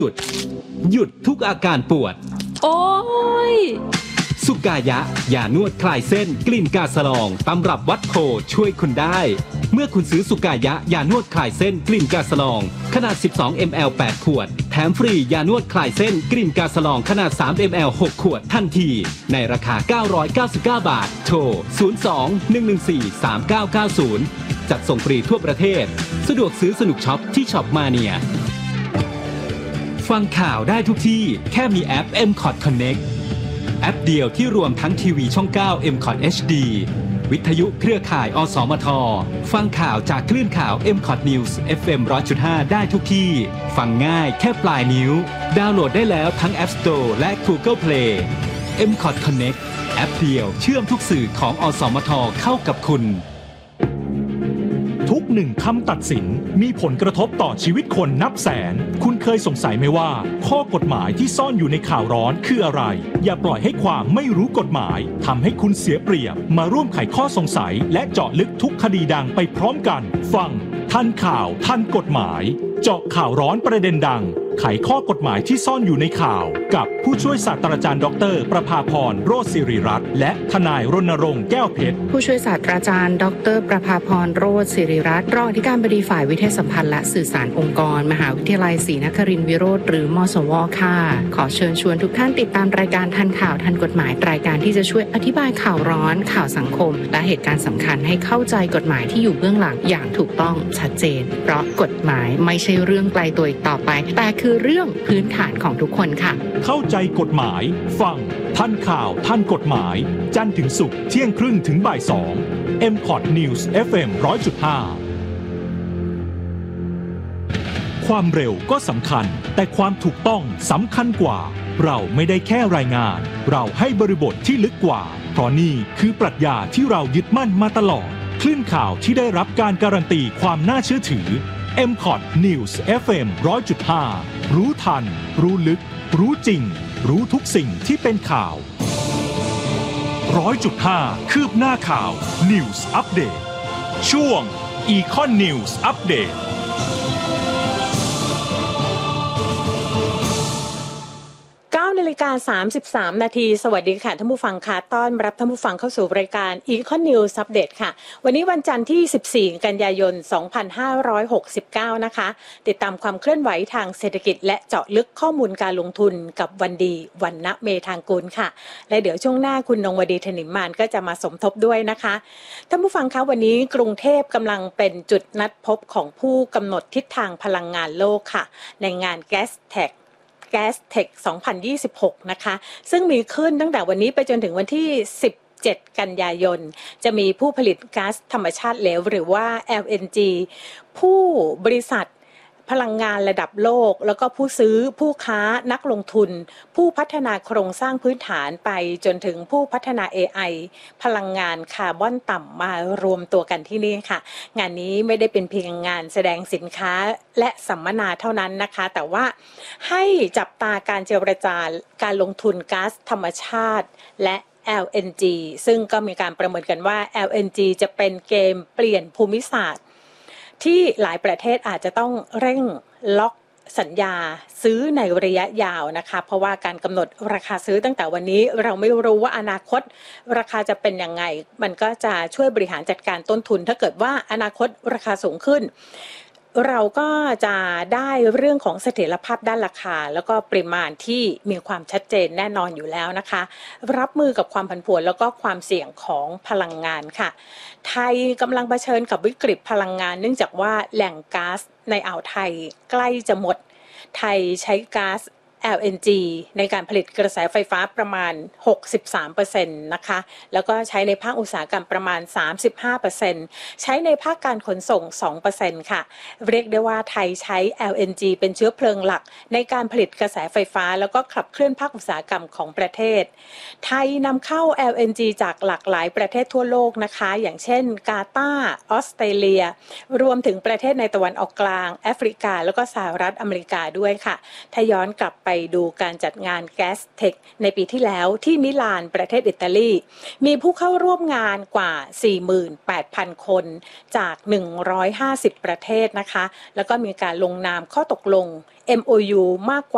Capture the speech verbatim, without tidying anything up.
หยุดหยุดทุกอาการปวดโอ้ยสุกายะยานวดคลายเส้นกลิ่นกาสลองตำรับวัดโพช่วยคุณได้เมื่อคุณซื้อสุกายะยานวดคลายเส้นกลิ่นกาสลองขนาดสิบสองมิลลิลิตร แปดขวดแถมฟรียานวดคลายเส้นกลิ่นกาสลองขนาดสามมิลลิลิตร หกขวดทันทีในราคาเก้าร้อยเก้าสิบเก้าบาทโทรศูนย์ สอง หนึ่ง หนึ่ง สี่ สาม เก้า เก้า ศูนย์จัดส่งฟรีทั่วประเทศสะดวกซื้อสนุกช็อปที่ช็อปมาเนียฟังข่าวได้ทุกที่แค่มีแอป เอ็ม คอท Connect แอปเดียวที่รวมทั้งทีวีช่อง เก้า เอ็ม คอท เอช ดี วิทยุเครือข่ายอสมทฟังข่าวจากคลื่นข่าว เอ็ม คอท News เอฟ เอ็ม หนึ่งร้อยจุดห้า ได้ทุกที่ฟังง่ายแค่ปลายนิ้วดาวน์โหลดได้แล้วทั้ง App Store และ Google Play เอ็ม คอท Connect แอปเดียวเชื่อมทุกสื่อของอสมทเข้ากับคุณทุกหนึ่งคำตัดสินมีผลกระทบต่อชีวิตคนนับแสนคุณเคยสงสัยไหมว่าข้อกฎหมายที่ซ่อนอยู่ในข่าวร้อนคืออะไรอย่าปล่อยให้ความไม่รู้กฎหมายทำให้คุณเสียเปรียบมาร่วมไขข้อสงสัยและเจาะลึกทุกคดีดังไปพร้อมกันฟังทันข่าวทันกฎหมายเจาะข่าวร้อนประเด็นดังไขข้อกฎหมายที่ซ่อนอยู่ในข่าวกับผู้ช่วยศาสตราจารย์ดรประภาพรโรจน์ศิริรัตน์และทนายรณรงค์แก้วเพชรผู้ช่วยศาสตราจารย์ดรประภาพรโรจน์ศิริรัตน์รองอธิการบดีฝ่ายวิทยาสัมพันธ์และสื่อสารองค์กรมหาวิทยาลัยศรีนครินทรวิโรธหรือมสวค่ะขอเชิญชวนทุกท่านติดตามรายการทันข่าวทันกฎหมายรายการที่จะช่วยอธิบายข่าวร้อนข่าวสังคมและเหตุการณ์สำคัญให้เข้าใจกฎหมายที่อยู่เบื้องหลังอย่างถูกต้องชัดเจนเพราะกฎหมายไม่ใช่เรื่องไกลตัวอีกต่อไปแต่คือเรื่องพื้นฐานของทุกคนค่ะเข้าใจกฎหมายฟังทันข่าวทันกฎหมายจันทร์ถึงศุกร์เที่ยงครึ่งถึงบ่ายสอง เอ็ม คอท News เอฟ เอ็ม หนึ่งร้อยจุดห้า ความเร็วก็สำคัญแต่ความถูกต้องสำคัญกว่าเราไม่ได้แค่รายงานเราให้บริบทที่ลึกกว่าเพราะนี่คือปรัชญาที่เรายึดมั่นมาตลอดคลื่นข่าวที่ได้รับการการันตีความน่าเชื่อถือ เอ็ม คอท News เอฟ เอ็ม หนึ่งร้อยจุดห้า รู้ทันรู้ลึกรู้จริงรู้ทุกสิ่งที่เป็นข่าว หนึ่งร้อยจุดห้า คืบหน้าข่าว News Update ช่วง Econ News Update เก้านาฬิกาสามสิบสามนาทีสวัสดีค่ะท่านผู้ฟังค่ะต้อนรับท่านผู้ฟังเข้าสู่รายการ Econ News Update ค่ะวันนี้วันจันทร์ที่สิบสี่กันยายนสองพันห้าร้อยหกสิบเก้านะคะติดตามความเคลื่อนไหวทางเศรษฐกิจและเจาะลึกข้อมูลการลงทุนกับวันดีวรรณเมธางกูลค่ะและเดี๋ยวช่วงหน้าคุณนงวดีถนิมมานก็จะมาสมทบด้วยนะคะท่านผู้ฟังคะวันนี้กรุงเทพกำลังเป็นจุดนัดพบของผู้กำหนดทิศทางพลังงานโลกค่ะในงาน Gastech Gas Tech สองพันยี่สิบหกนะคะซึ่งมีขึ้นตั้งแต่วันนี้ไปจนถึงวันที่สิบเจ็ดกันยายนจะมีผู้ผลิตก๊าซธรรมชาติเหลวหรือว่า แอล เอ็น จี ผู้บริษัทพลังงานระดับโลกแล้วก็ผู้ซื้อผู้ค้านักลงทุนผู้พัฒนาโครงสร้างพื้นฐานไปจนถึงผู้พัฒนา เอ ไอ พลังงานคาร์บอนต่ำมารวมตัวกันที่นี่ค่ะงานนี้ไม่ได้เป็นเพียงงานแสดงสินค้าและสัมมนาเท่านั้นนะคะแต่ว่าให้จับตาการเจรจาการลงทุนก๊าซธรรมชาติและ แอล เอ็น จี ซึ่งก็มีการประเมินกันว่า แอล เอ็น จี จะเป็นเกมเปลี่ยนภูมิศาสตร์ที่หลายประเทศอาจจะต้องเร่งล็อกสัญญาซื้อในระยะยาวนะคะเพราะว่าการกำหนดราคาซื้อตั้งแต่วันนี้เราไม่รู้ว่าอนาคตราคาจะเป็นยังไงมันก็จะช่วยบริหารจัดการต้นทุนถ้าเกิดว่าอนาคตราคาสูงขึ้นเราก็จะได้เรื่องของเสถียรภาพด้านราคาแล้วก็ปริมาณที่มีความชัดเจนแน่นอนอยู่แล้วนะคะรับมือกับความผันผวนแล้วก็ความเสี่ยงของพลังงานค่ะไทยกำลังเผชิญกับวิกฤตพลังงานเนื่องจากว่าแหล่งก๊าซในอ่าวไทยใกล้จะหมดไทยใช้ก๊าซ แอล เอ็น จี ในการผลิตกระแสไฟฟ้าประมาณ หกสิบสามเปอร์เซ็นต์ นะคะแล้วก็ใช้ในภาคอุตสาหกรรมประมาณ สามสิบห้าเปอร์เซ็นต์ ใช้ในภาคการขนส่ง สองเปอร์เซ็นต์ ค่ะเรียกได้ว่าไทยใช้ แอล เอ็น จี เป็นเชื้อเพลิงหลักในการผลิตกระแสไฟฟ้าแล้วก็ขับเคลื่อนภาคอุตสาหกรรมของประเทศไทยนำเข้า แอล เอ็น จี จากหลากหลายประเทศทั่วโลกนะคะอย่างเช่นกาตาร์ออสเตรเลียรวมถึงประเทศในตะวันออกกลางแอฟริกาแล้วก็สหรัฐอเมริกาด้วยค่ะถ้าย้อนกลับไปดูการจัดงาน Gastech ในปีที่แล้วที่มิลานประเทศอิตาลีมีผู้เข้าร่วมงานกว่า สี่หมื่นแปดพัน คนจากหนึ่งร้อยห้าสิบประเทศนะคะแล้วก็มีการลงนามข้อตกลง เอ็ม โอ ยู มากกว่า